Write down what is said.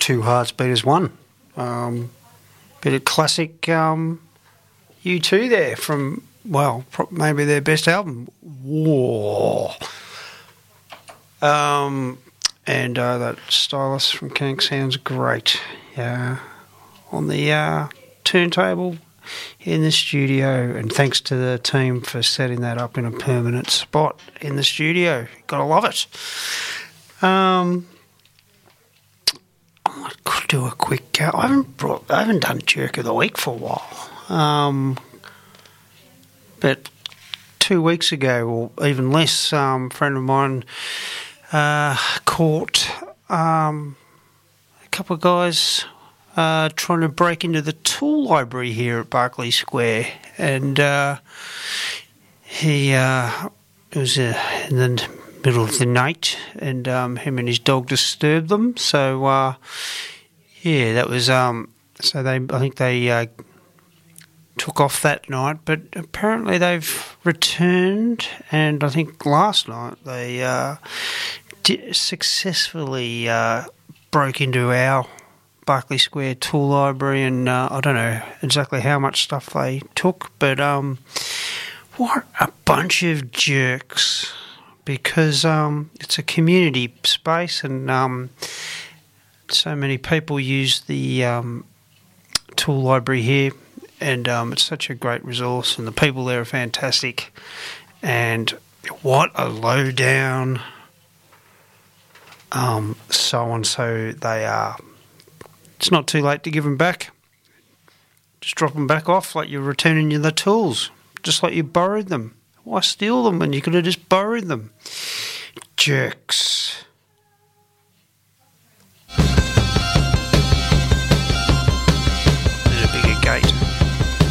two hearts beat as one. Bit of classic U2 there from, well, maybe their best album, War. And that stylus from Kank sounds great. On the turntable in the studio, and thanks to the team for setting that up in a permanent spot in the studio. Gotta love it. I could do a quick. I haven't done Jerk of the Week for a while. But 2 weeks ago, or even less, a friend of mine caught a couple of guys trying to break into the tool library here at Berkeley Square, and he it was in the middle of the night, and him and his dog disturbed them. So that was so I think they took off that night, but apparently they've returned, and I think last night they successfully broke into our Berkeley Square tool library, and I don't know exactly how much stuff they took, but what a bunch of jerks, because it's a community space, and so many people use the tool library here, and it's such a great resource, and the people there are fantastic, and what a low-down so-and-so they are. It's not too late to give them back. Just drop them back off like you're returning you the tools, just like you borrowed them. Why steal them when you could have just borrowed them? Jerks.